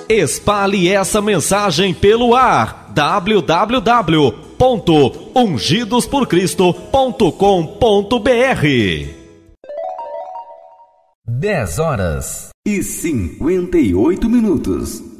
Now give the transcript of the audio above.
Espalhe essa mensagem pelo ar. www.ungidosporcristo.com.br 10 horas e 58 minutos.